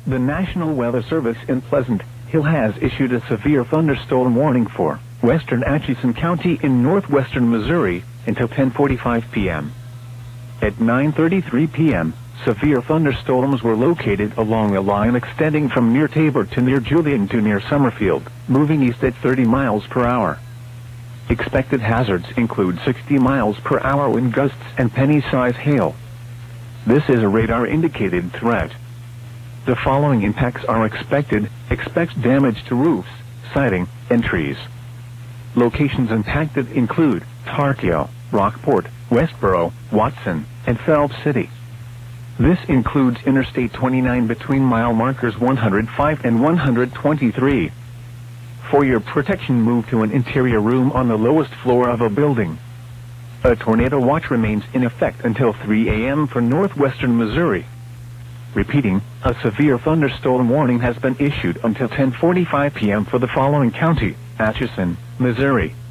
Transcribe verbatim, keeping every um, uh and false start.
The National Weather Service in Pleasant Hill has issued a severe thunderstorm warning for western Atchison County in northwestern Missouri until ten forty-five p m At nine thirty-three p m, severe thunderstorms were located along a line extending from near Tabor to near Julian to near Summerfield, moving east at thirty miles per hour. Expected hazards include sixty miles per hour wind gusts and penny-size hail. This is a radar-indicated threat. The following impacts are expected. Expect damage to roofs, siding, and trees. Locations impacted include Tarkio, Rockport, Westboro, Watson, and Phelps City. This includes Interstate twenty-nine between mile markers one hundred five and one hundred twenty-three. For your protection, move to an interior room on the lowest floor of a building. A tornado watch remains in effect until three a m for northwestern Missouri. Repeating, a severe thunderstorm warning has been issued until ten forty-five p m for the following county: Atchison, Missouri.